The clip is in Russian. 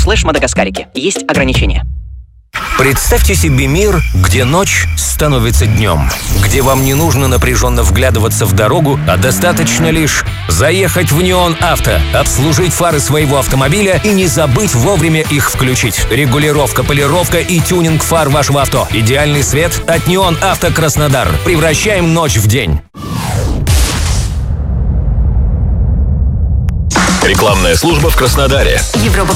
/Мадагаскарики. Есть ограничения. Представьте себе мир, где ночь становится днем, где вам не нужно напряженно вглядываться в дорогу, а достаточно лишь заехать в Неон Авто, обслужить фары своего автомобиля и не забыть вовремя их включить. Регулировка, полировка и тюнинг фар вашего авто. Идеальный свет от Неон Авто Краснодар. Превращаем ночь в день. Рекламная служба в Краснодаре. Европа+.